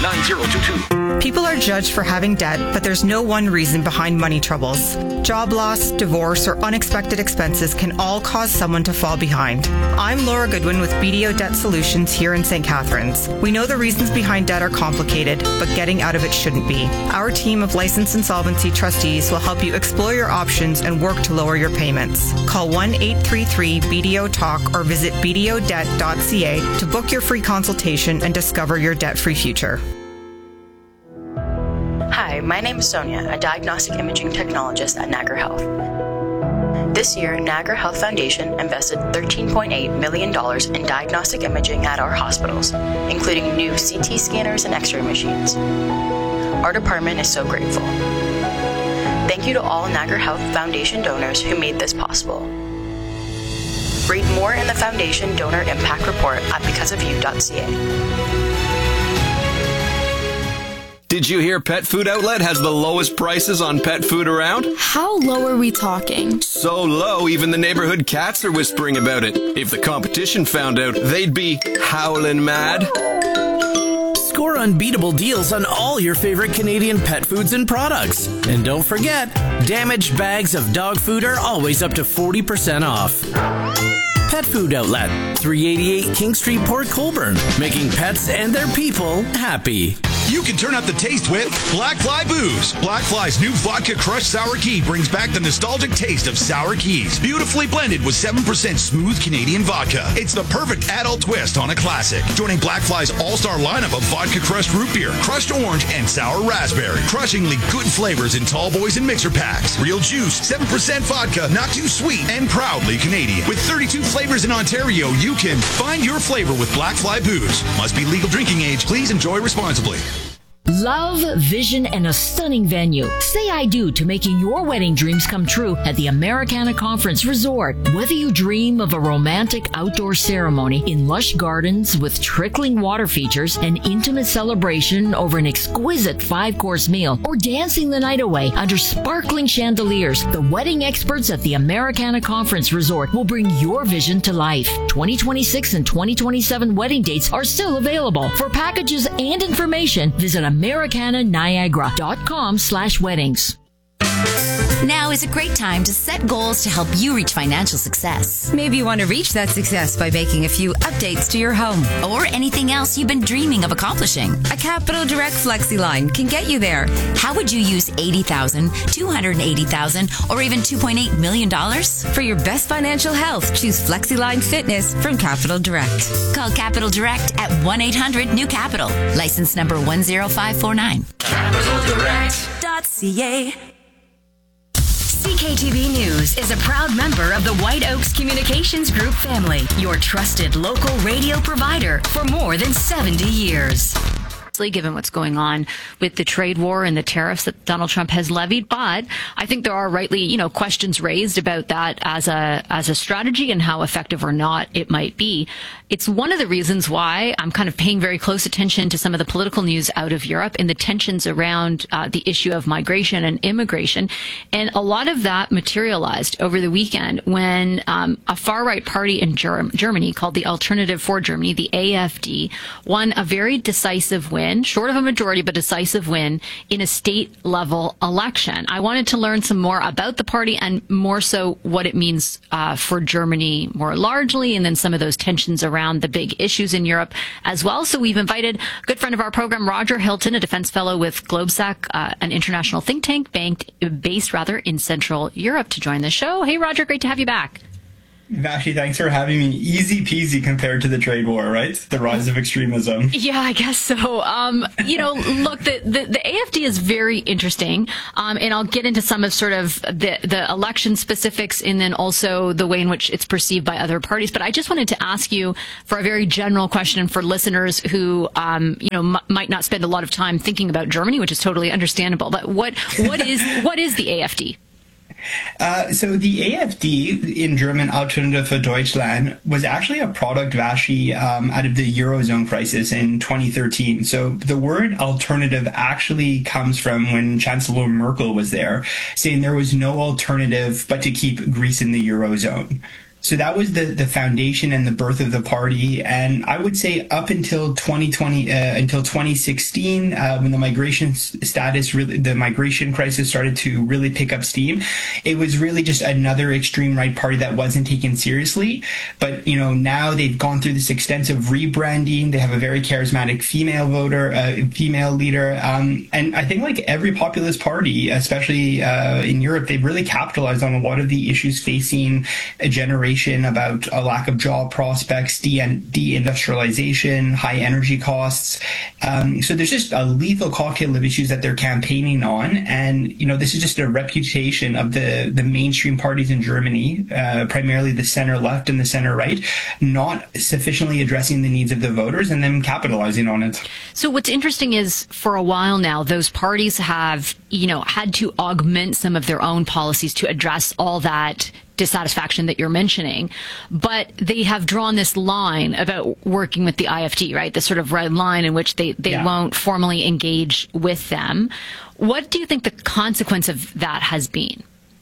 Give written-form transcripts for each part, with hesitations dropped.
9022. People are judged for having debt, but there's no one reason behind money troubles. Job loss, divorce, or unexpected expenses can all cause someone to fall behind. I'm Laura Goodwin with BDO Debt Solutions here in St. Catharines. We know the reasons behind debt are complicated, but getting out of it shouldn't be. Our team of licensed insolvency trustees will help you explore your options and work to lower your payments. Call 1-833-BDO-TALK or visit bdodebt.ca to book your free consultation and discover your debt-free future. Hi, my name is Sonia, a diagnostic imaging technologist at Niagara Health. This year, Niagara Health Foundation invested $13.8 million in diagnostic imaging at our hospitals, including new CT scanners and X-ray machines. Our department is so grateful. Thank you to all Niagara Health Foundation donors who made this possible. Read more in the Foundation Donor Impact Report at becauseofyou.ca. Did you hear Pet Food Outlet has the lowest prices on pet food around? How low are we talking? So low, even the neighborhood cats are whispering about it. If the competition found out, they'd be howling mad. Score unbeatable deals on all your favorite Canadian pet foods and products. And don't forget, damaged bags of dog food are always up to 40% off. Pet Food Outlet, 388 King Street, Port Colborne, making pets and their people happy. You can turn up the taste with Black Fly Booze. Black Fly's new Vodka Crushed Sour Key brings back the nostalgic taste of sour keys, beautifully blended with 7% smooth Canadian vodka. It's the perfect adult twist on a classic. Joining Black Fly's all-star lineup of vodka crushed root beer, crushed orange, and sour raspberry. Crushingly good flavors in tall boys and mixer packs. Real juice, 7% vodka, not too sweet, and proudly Canadian. With 32 flavors in Ontario, you can find your flavor with Black Fly Booze. Must be legal drinking age. Please enjoy responsibly. Love, vision, and a stunning venue. Say I do to making your wedding dreams come true at the Americana Conference Resort. Whether you dream of a romantic outdoor ceremony in lush gardens with trickling water features, an intimate celebration over an exquisite 5-course meal, or dancing the night away under sparkling chandeliers, the wedding experts at the Americana Conference Resort will bring your vision to life. 2026 and 2027 wedding dates are still available. For packages and information, visit AmericanaNiagara.com/weddings. Now is a great time to set goals to help you reach financial success. Maybe you want to reach that success by making a few updates to your home. Or anything else you've been dreaming of accomplishing. A Capital Direct Flexi line can get you there. How would you use $80,000, $280,000, or even $2.8 million? For your best financial health, choose FlexiLine Fitness from Capital Direct. Call Capital Direct at 1-800-NEW-CAPITAL. License number 10549. CapitalDirect.ca. CKTV News is a proud member of the White Oaks Communications Group family, your trusted local radio provider for more than 70 years. Given what's going on with the trade war and the tariffs that Donald Trump has levied, but I think there are rightly, questions raised about that as a strategy and how effective or not it might be. It's one of the reasons why I'm kind of paying very close attention to some of the political news out of Europe and the tensions around the issue of migration and immigration. And a lot of that materialized over the weekend when a far-right party in Germany called the Alternative for Germany, the AfD, won a very decisive win, short of a majority, but decisive win in a state-level election. I wanted to learn some more about the party and more so what it means for Germany more largely, and then some of those tensions around the big issues in Europe as well. So we've invited a good friend of our program, Roger Hilton, a defense fellow with Globsec, an international think tank based in Central Europe, to join the show. Hey, Roger, great to have you back. Vashi, thanks for having me. Easy peasy compared to the trade war, right? The rise of extremism. Yeah, I guess so. Look, the AfD is very interesting, and I'll get into some of sort of the election specifics and then also the way in which it's perceived by other parties. But I just wanted to ask you for a very general question for listeners who, might not spend a lot of time thinking about Germany, which is totally understandable. But what is the AfD? So the AfD, in German Alternative für Deutschland, was actually a product, Vashi, out of the Eurozone crisis in 2013. So the word alternative actually comes from when Chancellor Merkel was there, saying there was no alternative but to keep Greece in the Eurozone. So that was the foundation and the birth of the party. And I would say up until 2016, when the migration crisis started to really pick up steam, it was really just another extreme right party that wasn't taken seriously. But, now they've gone through this extensive rebranding. They have a very charismatic female leader. And I think like every populist party, especially in Europe, they've really capitalized on a lot of the issues facing a generation about a lack of job prospects, deindustrialization, high energy costs. So there's just a lethal cocktail of issues that they're campaigning on. And, this is just a reputation of the mainstream parties in Germany, primarily the center left and the center right, not sufficiently addressing the needs of the voters and then capitalizing on it. So what's interesting is for a while now, those parties have, had to augment some of their own policies to address all that dissatisfaction that you're mentioning, but they have drawn this line about working with the AfD, right? This sort of red line in which they won't formally engage with them. What do you think the consequence of that has been?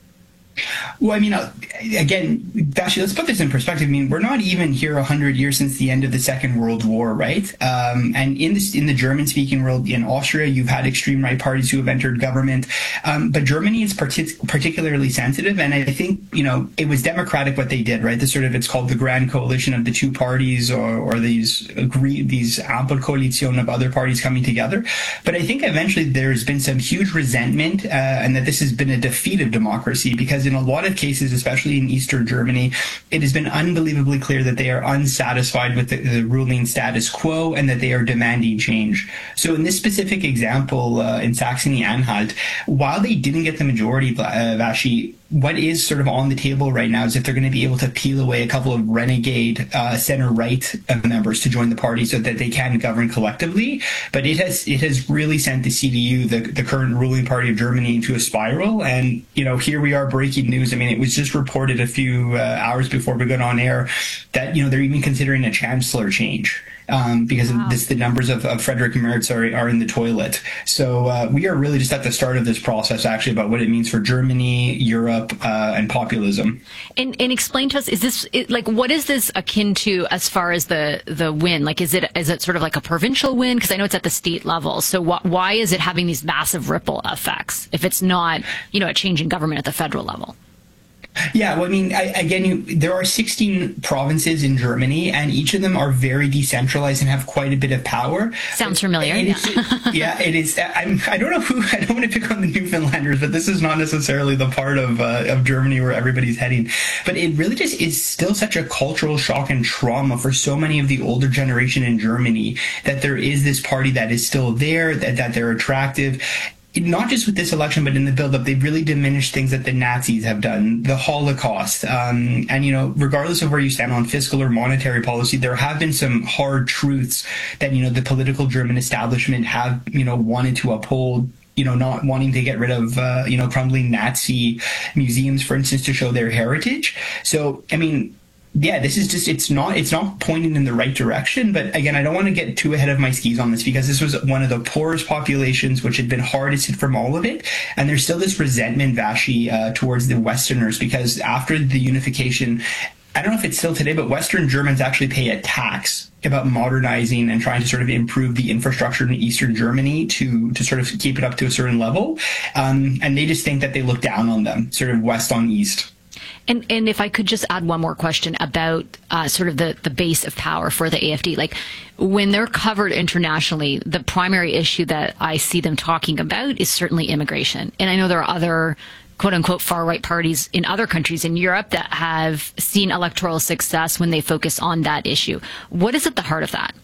Well, I mean, again, Vashi, let's put this in perspective. I mean, we're not even here 100 years since the end of the Second World War, right? And in the German-speaking world, in Austria, you've had extreme right parties who have entered government. But Germany is particularly sensitive, and I think, it was democratic what they did, right? It's called the Grand Coalition of the two parties, or these Ampelkoalition of other parties coming together. But I think eventually there's been some huge resentment, and that this has been a defeat of democracy, because in a lot of cases, especially in Eastern Germany, it has been unbelievably clear that they are unsatisfied with the ruling status quo and that they are demanding change. So in this specific example, in Saxony-Anhalt, while they didn't get the majority, Vashi, what is sort of on the table right now is if they're going to be able to peel away a couple of renegade center-right members to join the party so that they can govern collectively. But it has really sent the CDU, the current ruling party of Germany, into a spiral. And, here we are, breaking news. I mean, it was just reported a few hours before we got on air that, they're even considering a chancellor change. Because the numbers of Friedrich Merz are in the toilet. So we are really just at the start of this process, actually, about what it means for Germany, Europe, and populism. And explain to us, what is this akin to as far as the win? Like, is it sort of like a provincial win? Because I know it's at the state level. So why is it having these massive ripple effects if it's not, a change in government at the federal level? Yeah, well, I mean, there are 16 provinces in Germany, and each of them are very decentralized and have quite a bit of power. Sounds familiar. Yeah, it is. I don't want to pick on the Newfoundlanders, but this is not necessarily the part of Germany where everybody's heading. But it really just is still such a cultural shock and trauma for so many of the older generation in Germany that there is this party that is still there, that they're attractive. Not just with this election, but in the build-up, they've really diminished things that the Nazis have done, the Holocaust. And, regardless of where you stand on fiscal or monetary policy, there have been some hard truths that, the political German establishment have, wanted to uphold. Not wanting to get rid of, crumbling Nazi museums, for instance, to show their heritage. So, I mean, yeah, this is just, it's not pointing in the right direction. But again, I don't want to get too ahead of my skis on this, because this was one of the poorest populations, which had been hardest hit from all of it. And there's still this resentment, Vashi, towards the Westerners, because after the unification, I don't know if it's still today, but Western Germans actually pay a tax about modernizing and trying to sort of improve the infrastructure in Eastern Germany to sort of keep it up to a certain level. And they just think that they look down on them, sort of west on east. And if I could just add one more question about sort of the base of power for the AfD. Like, when they're covered internationally, the primary issue that I see them talking about is certainly immigration. And I know there are other quote-unquote far-right parties in other countries in Europe that have seen electoral success when they focus on that issue. What is at the heart of that?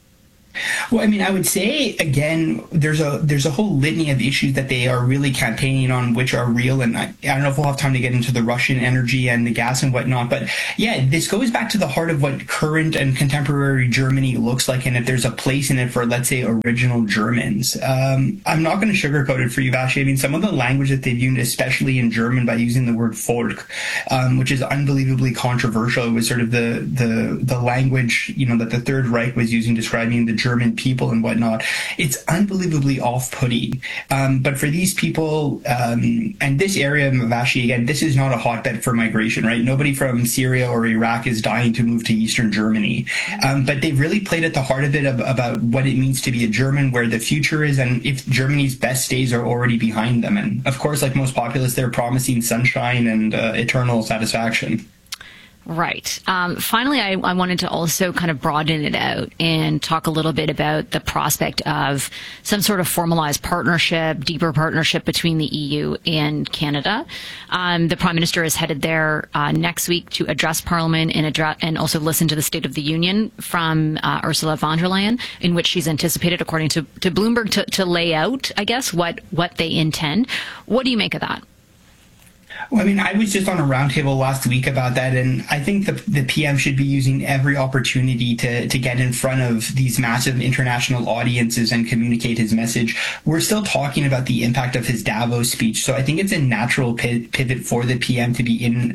Well, I mean, I would say, again, there's a whole litany of issues that they are really campaigning on, which are real. And I don't know if we'll have time to get into the Russian energy and the gas and whatnot. But yeah, this goes back to the heart of what current and contemporary Germany looks like, and if there's a place in it for, let's say, original Germans. I'm not going to sugarcoat it for you, Vashi. I mean, some of the language that they've used, especially in German, by using the word Volk, which is unbelievably controversial. It was sort of the language, that the Third Reich was using, describing the German people and whatnot. It's unbelievably off-putting. But for these people, and this area of Mavashi, again, this is not a hotbed for migration, right? Nobody from Syria or Iraq is dying to move to Eastern Germany. But they've really played at the heart of it about what it means to be a German, where the future is, and if Germany's best days are already behind them. And of course, like most populists, they're promising sunshine and eternal satisfaction. Right. Finally, I wanted to also kind of broaden it out and talk a little bit about the prospect of some sort of formalized partnership, deeper partnership between the EU and Canada. The Prime Minister is headed there next week to address Parliament and also listen to the State of the Union from Ursula von der Leyen, in which she's anticipated, according to Bloomberg, to lay out, I guess, what they intend. What do you make of that? Well, I mean, I was just on a roundtable last week about that, and I think the PM should be using every opportunity to get in front of these massive international audiences and communicate his message. We're still talking about the impact of his Davos speech, so I think it's a natural pivot for the PM to be in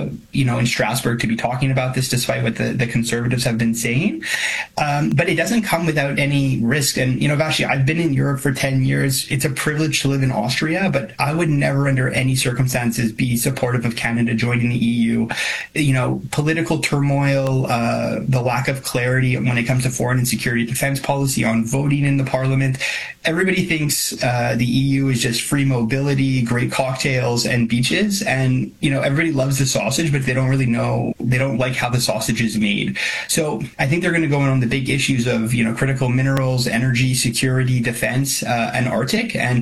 Strasbourg to be talking about this, despite what the Conservatives have been saying. But it doesn't come without any risk. And, Vashi, I've been in Europe for 10 years. It's a privilege to live in Austria, but I would never under any circumstances be supportive of Canada joining the EU. Political turmoil, the lack of clarity when it comes to foreign and security defense policy, on voting in the Parliament. Everybody thinks the EU is just free mobility, great cocktails, and beaches. And, everybody loves the sausage, but they don't really know, they don't like how the sausage is made. So I think they're going to go in on the big issues of, critical minerals, energy, security, defense, and Arctic. And,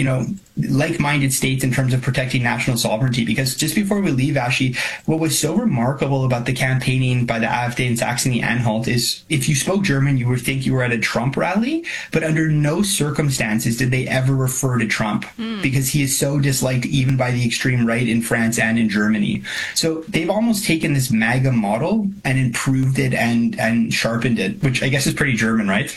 like-minded states in terms of protecting national sovereignty. Because just before we leave, Ashi, what was so remarkable about the campaigning by the AfD in Saxony-Anhalt is if you spoke German, you would think you were at a Trump rally, but under no circumstances did they ever refer to Trump because he is so disliked even by the extreme right in France and in Germany. So they've almost taken this MAGA model and improved it and sharpened it, which I guess is pretty German, right?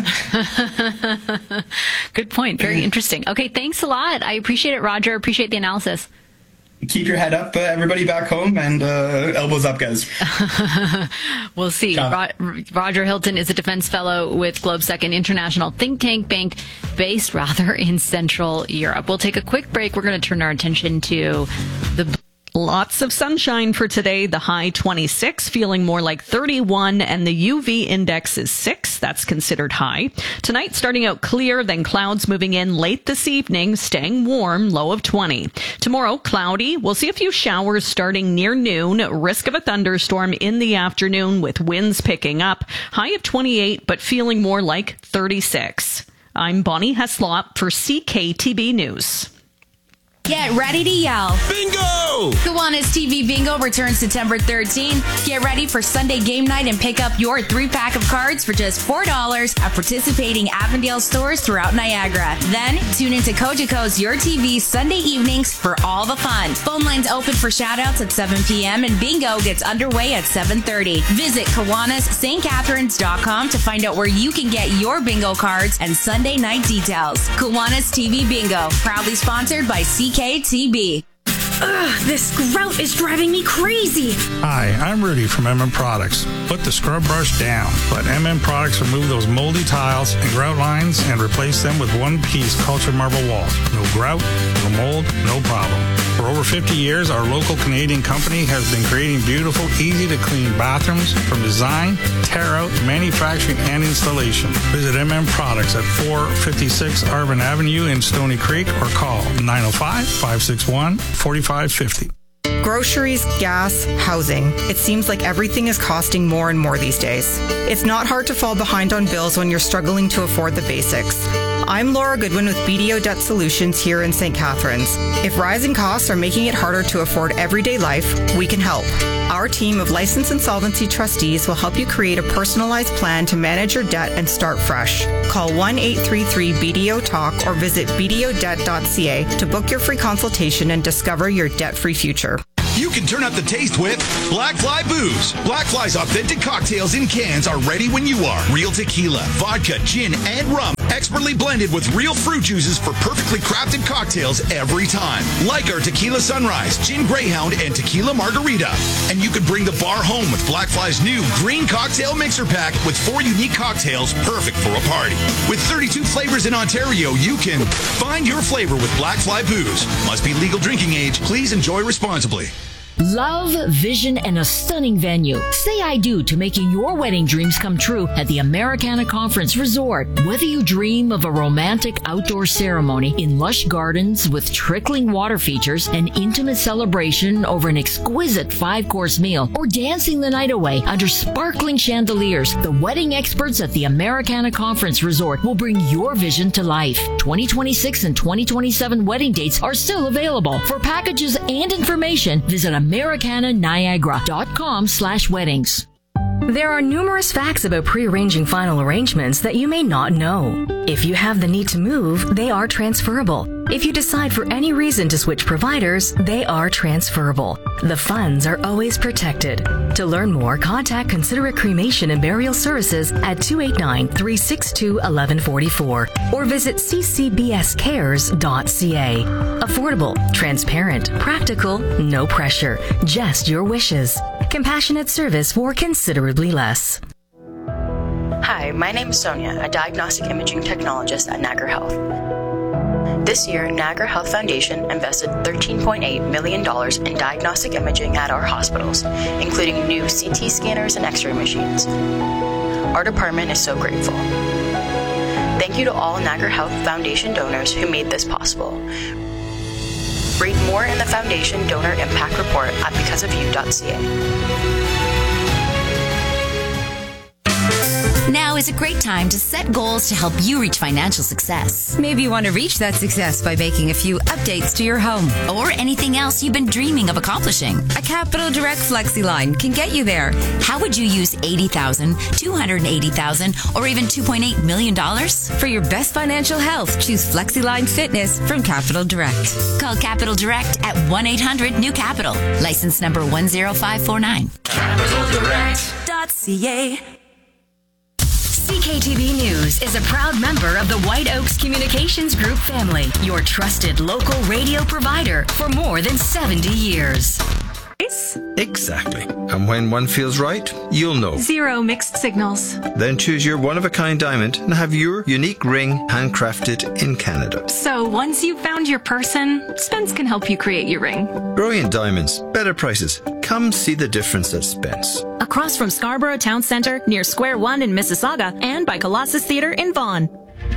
Good point. Very interesting. Okay, thanks a lot. I appreciate it, Roger. Appreciate the analysis. Keep your head up, everybody back home, and elbows up, guys. We'll see. Roger Hilton is a defense fellow with GlobeSec, an international think tank based in Central Europe. We'll take a quick break. We're going to turn our attention to the... Lots of sunshine for today. The high 26, feeling more like 31, and the UV index is 6. That's considered high. Tonight, starting out clear, then clouds moving in late this evening, staying warm, low of 20. Tomorrow, cloudy. We'll see a few showers starting near noon. Risk of a thunderstorm in the afternoon with winds picking up. High of 28, but feeling more like 36. I'm Bonnie Heslop for CKTB News. Get ready to yell. Bingo! Kiwanis TV Bingo returns September 13th. Get ready for Sunday game night and pick up your 3-pack of cards for just $4 at participating Avondale stores throughout Niagara. Then, tune into Cogeco's Your TV Sunday evenings for all the fun. Phone lines open for shoutouts at 7 p.m. and Bingo gets underway at 7:30. Visit KiwanisSt.Catharines.com to find out where you can get your bingo cards and Sunday night details. Kiwanis TV Bingo, proudly sponsored by CKTB. Ugh, this grout is driving me crazy. Hi, I'm Rudy from MM Products. Put the scrub brush down. Let MM Products remove those moldy tiles and grout lines and replace them with one-piece cultured marble walls. No grout, no mold, no problem. For over 50 years, our local Canadian company has been creating beautiful, easy-to-clean bathrooms from design, tear-out, manufacturing, and installation. Visit MM Products at 456 Arvin Avenue in Stony Creek or call 905-561-4550. Groceries, gas, housing. It seems like everything is costing more and more these days. It's not hard to fall behind on bills when you're struggling to afford the basics. I'm Laura Goodwin with BDO Debt Solutions here in St. Catharines. If rising costs are making it harder to afford everyday life, we can help. Our team of licensed insolvency trustees will help you create a personalized plan to manage your debt and start fresh. Call 1-833-BDO-TALK or visit bdodebt.ca to book your free consultation and discover your debt-free future. You can turn up the taste with Black Fly Booze. Black Fly's authentic cocktails in cans are ready when you are. Real tequila, vodka, gin, and rum. Expertly blended with real fruit juices for perfectly crafted cocktails every time. Like our Tequila Sunrise, Gin Greyhound, and Tequila Margarita. And you could bring the bar home with Black Fly's new green cocktail mixer pack with 4 unique cocktails perfect for a party. With 32 flavors in Ontario, you can find your flavor with Black Fly Booze. Must be legal drinking age. Please enjoy responsibly. Love, vision, and a stunning venue. Say I do to making your wedding dreams come true at the Americana Conference Resort. Whether you dream of a romantic outdoor ceremony in lush gardens with trickling water features, an intimate celebration over an exquisite 5-course meal, or dancing the night away under sparkling chandeliers, the wedding experts at the Americana Conference Resort will bring your vision to life. 2026 and 2027 wedding dates are still available. For packages and information, visit AmericanaNiagara.com/weddings. There are numerous facts about pre-arranging final arrangements that you may not know. If you have the need to move, they are transferable. If you decide for any reason to switch providers, they are transferable. The funds are always protected. To learn more, contact Considerate Cremation and Burial Services at 289-362-1144 or visit ccbscares.ca. Affordable, transparent, practical, no pressure, just your wishes. Compassionate service for considerably less. Hi, my name is Sonia, a diagnostic imaging technologist at Niagara Health. This year, Niagara Health Foundation invested $13.8 million in diagnostic imaging at our hospitals, including new CT scanners and X-ray machines. Our department is so grateful. Thank you to all Niagara Health Foundation donors who made this possible. Read more in the Foundation Donor Impact Report at becauseofyou.ca. Now is a great time to set goals to help you reach financial success. Maybe you want to reach that success by making a few updates to your home. Or anything else you've been dreaming of accomplishing. A Capital Direct FlexiLine can get you there. How would you use $80,000, $280,000, or even $2.8 million? For your best financial health, choose FlexiLine Fitness from Capital Direct. Call Capital Direct at 1-800-NEW-CAPITAL. License number 10549. CapitalDirect.ca. CKTV News is a proud member of the White Oaks Communications Group family, your trusted local radio provider for more than 70 years. Exactly. And when one feels right, you'll know. 0 mixed signals. Then choose your one-of-a-kind diamond and have your unique ring handcrafted in Canada. So once you've found your person, Spence can help you create your ring. Brilliant diamonds, better prices. Come see the difference at Spence. Across from Scarborough Town Centre, near Square One in Mississauga, and by Colossus Theatre in Vaughan.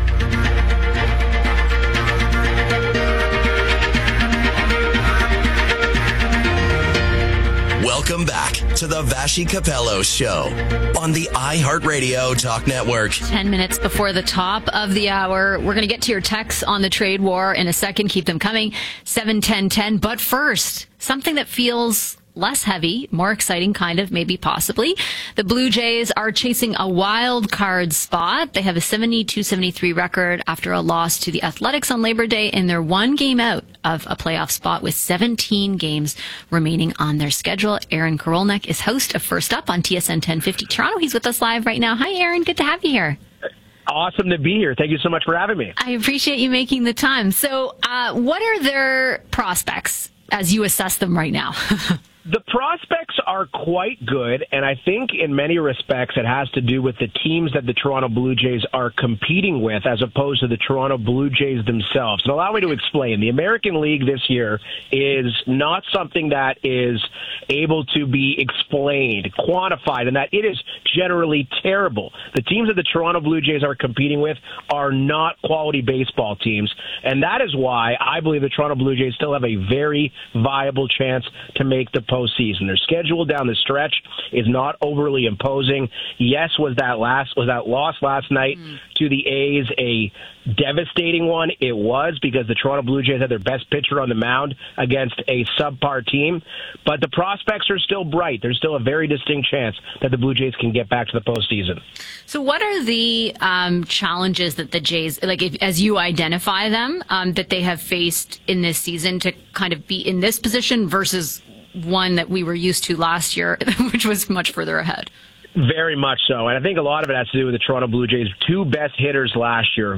Welcome back to the Vashi Capello Show on the iHeartRadio Talk Network. 10 minutes before the top of the hour. We're going to get to your texts on the trade war in a second. Keep them coming. 7-10-10. But first, something that feels less heavy, more exciting, kind of, maybe possibly. The Blue Jays are chasing a wild card spot. They have a 72-73 record after a loss to the Athletics on Labor Day, and they're one game out of a playoff spot with 17 games remaining on their schedule. Aaron Korolnek is host of First Up on TSN 1050 Toronto. He's with us live right now. Hi, Aaron. Good to have you here. Awesome to be here. Thank you so much for having me. I appreciate you making the time. So, what are their prospects as you assess them right now? The prospects are quite good, and I think in many respects it has to do with the teams that the Toronto Blue Jays are competing with as opposed to the Toronto Blue Jays themselves. And allow me to explain. The American League this year is not something that is able to be explained, quantified, and that it is generally terrible. The teams that the Toronto Blue Jays are competing with are not quality baseball teams, and that is why I believe the Toronto Blue Jays still have a very viable chance to make the postseason. Their schedule down the stretch is not overly imposing. Yes, was that loss last night to the A's a devastating one? It was, because the Toronto Blue Jays had their best pitcher on the mound against a subpar team. But the prospects are still bright. There's still a very distinct chance that the Blue Jays can get back to the postseason. So what are the challenges that the Jays, as you identify them, that they have faced in this season to kind of be in this position versus one that we were used to last year, which was much further ahead? Very much so. And I think a lot of it has to do with the Toronto Blue Jays' two best hitters last year,